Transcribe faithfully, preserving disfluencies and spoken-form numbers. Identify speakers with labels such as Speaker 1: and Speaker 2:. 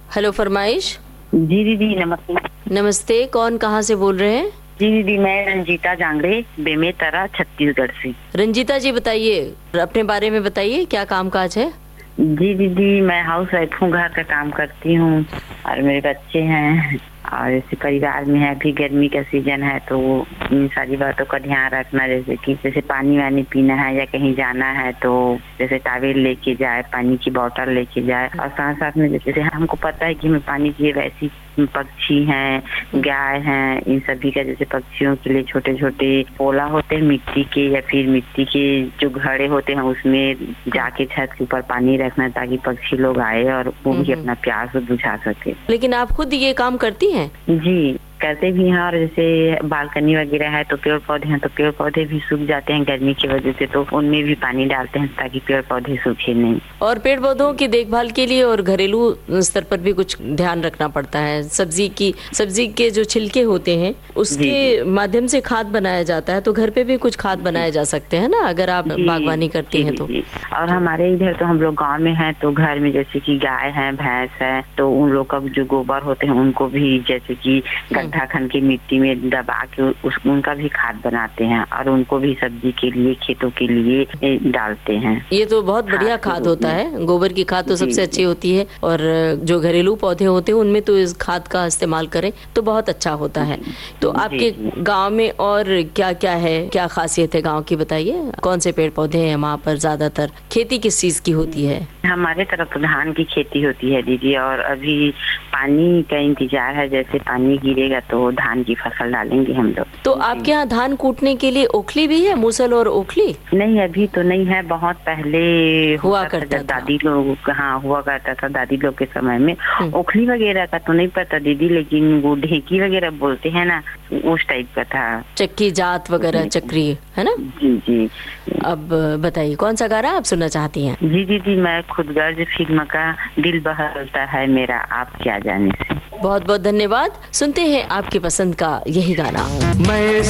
Speaker 1: Hello फरमाइश।
Speaker 2: जी दीदी नमस्ते।
Speaker 1: नमस्ते, कौन कहाँ से बोल रहे हैं?
Speaker 2: जी दीदी मैं रंजीता जांगड़े, बेमेतरा, छत्तीसगढ़ से।
Speaker 1: रंजीता जी बताइए, अपने बारे में बताइए, क्या काम काज है?
Speaker 2: जी दीदी मैं हाउस वाइफ हूँ, घर का काम करती हूँ और मेरे बच्चे हैं और जैसे परिवार में है, अभी गर्मी का सीजन है तो इन सारी बातों का ध्यान रखना, जैसे कि जैसे पानी वानी पीना है या कहीं जाना है तो जैसे टॉवेल लेके जाए, पानी की बोतल लेके जाए और साथ साथ में जैसे हमको पता है कि हमें पानी चाहिए, वैसी पक्षी हैं, गाय हैं, इन सभी का जैसे पक्षियों के लिए छोटे छोटे पोला होते हैं मिट्टी के या फिर मिट्टी के जो घड़े होते हैं उसमें जाके छत के ऊपर पानी रखना ताकि पक्षी लोग आए और वो भी अपना प्यास बुझा सके।
Speaker 1: लेकिन आप खुद ये काम करती हैं?
Speaker 2: जी करते भी हैं और जैसे बालकनी वगैरह है तो पेड़ पौधे हैं तो पेड़ पौधे भी सूख जाते हैं गर्मी की वजह से, तो उनमें भी पानी डालते हैं ताकि पेड़ पौधे सूखे नहीं।
Speaker 1: और पेड़ पौधों की देखभाल के लिए और घरेलू स्तर पर भी कुछ ध्यान रखना पड़ता है। सब्जी की सब्जी के जो छिलके होते हैं उसके माध्यम से खाद बनाया जाता है, तो घर पे भी कुछ खाद बनाए जा सकते हैं ना, अगर आप बागवानी करती हैं तो।
Speaker 2: और हमारे इधर तो हम लोग गाँव में है तो घर में जैसे की गाय है, भैंस है, तो उन लोग का जो गोबर होते हैं उनको भी जैसे की गड्ढा खन के मिट्टी में दबा के उस उनका भी खाद बनाते हैं और उनको भी सब्जी के लिए, खेतों के लिए डालते हैं।
Speaker 1: ये तो बहुत बढ़िया खाद होता है, गोबर की खाद तो सबसे अच्छी होती है और जो घरेलू पौधे होते हैं उनमें तो इस खाद का इस्तेमाल करें तो बहुत अच्छा होता है। तो आपके गांव में और क्या क्या है, क्या खासियत है गांव की, बताइए। कौन से पेड़ पौधे हैं वहाँ पर? ज्यादातर खेती किस चीज की होती है?
Speaker 2: हमारे तरफ तो धान की खेती होती है दीदी, और अभी पानी का इंतजार है, जैसे पानी गिरेगा तो धान की फसल डालेंगे हम लोग।
Speaker 1: तो आपके यहाँ धान कूटने के लिए ओखली भी है, मूसल और ओखली?
Speaker 2: नहीं अभी तो नहीं है, बहुत पहले
Speaker 1: हुआ करता था,
Speaker 2: दादी लोग हाँ हुआ करता था, दादी लोग के समय में। ओखली वगैरह का तो नहीं पता दीदी, लेकिन वो ढेकी वगैरह बोलते हैं ना, उस टाइप का था।
Speaker 1: चक्की जात वगैरह, चक्री है ना?
Speaker 2: जी जी।
Speaker 1: अब बताइए कौन सा गाना आप सुनना चाहती हैं?
Speaker 2: जी दीदी मैं खुदगर्ज फिल्म का दिल बहलता है मेरा आप क्या जाने से।
Speaker 1: बहुत बहुत धन्यवाद। सुनते हैं आपकी पसंद का यही गाना।
Speaker 3: मैं